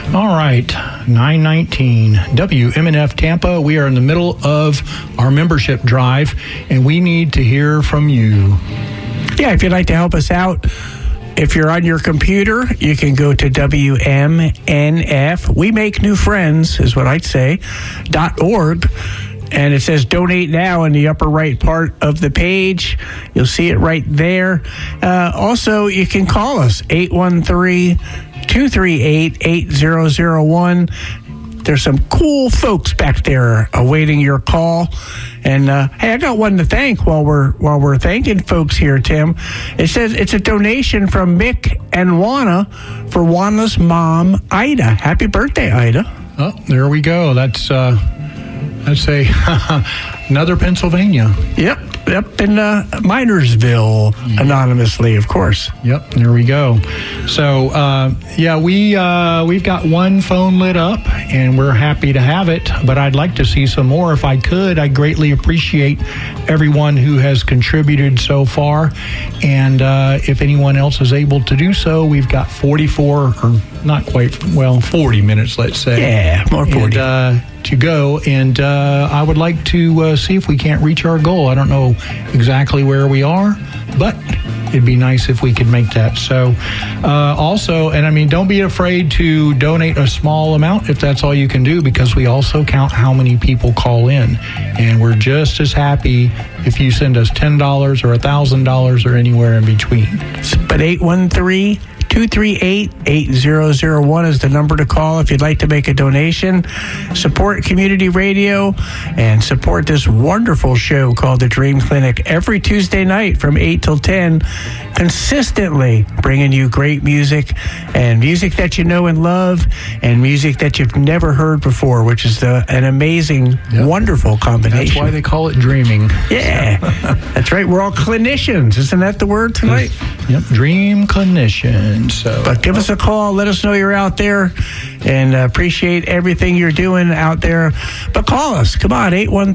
All right, 919 WMNF Tampa. We are in the middle of our membership drive, and we need to hear from you. Yeah, if you'd like to help us out, if you're on your computer, you can go to WMNF. We make new friends, is what I'd say, .org. And it says donate now in the upper right part of the page. You'll see it right there. Also, you can call us, 813-238-8001. There's some cool folks back there awaiting your call. And hey, I got one to thank while we're thanking folks here, Tim. It says it's a donation from Mick and Juana for Juana's mom, Ida. Happy birthday, Ida. Oh, there we go. That's another Pennsylvania. Yep, in Minersville, anonymously, of course. Yep, there we go. So, we've got one phone lit up, and we're happy to have it, but I'd like to see some more if I could. I greatly appreciate everyone who has contributed so far, and if anyone else is able to do so, we've got 40 minutes, let's say. Yeah, more 40. To go, and I would like to see if we can't reach our goal. I don't know exactly where we are, but it'd be nice if we could make that. So also, and I mean, don't be afraid to donate a small amount if that's all you can do, because we also count how many people call in, and we're just as happy if you send us $10 or $1,000 or anywhere in between. But 813-238-8001 is the number to call if you'd like to make a donation. Support community radio and support this wonderful show called The Dream Clinic every Tuesday night from 8 till 10, consistently bringing you great music and music that you know and love and music that you've never heard before, which is an amazing, wonderful combination. That's why they call it dreaming. Yeah, that's right. We're all clinicians. Isn't that the word tonight? Yep, dream clinician. So, but give us a call. Let us know you're out there, and appreciate everything you're doing out there. But call us. Come on,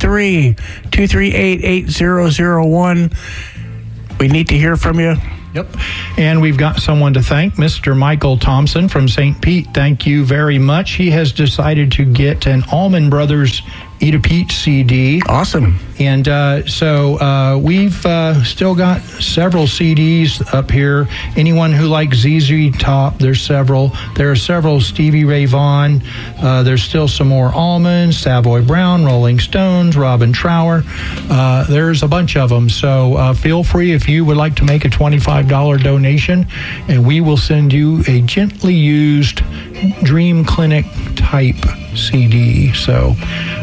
813-238-8001. We need to hear from you. Yep. And we've got someone to thank, Mr. Michael Thompson from St. Pete. Thank you very much. He has decided to get an Allman Brothers Eat a Peach CD. Awesome. And so we've still got several CDs up here. Anyone who likes ZZ Top, there's several. There are several Stevie Ray Vaughan. There's still some more Allman, Savoy Brown, Rolling Stones, Robin Trower. There's a bunch of them. So feel free if you would like to make a $25 donation, and we will send you a gently used Dream Clinic type CD. So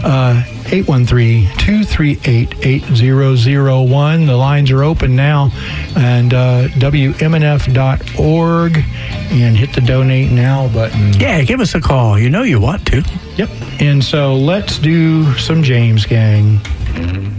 813-238-8001. The lines are open now, and WMNF.org, and hit the donate now button. Yeah, give us a call. You know you want to. Yep. And so let's do some James Gang.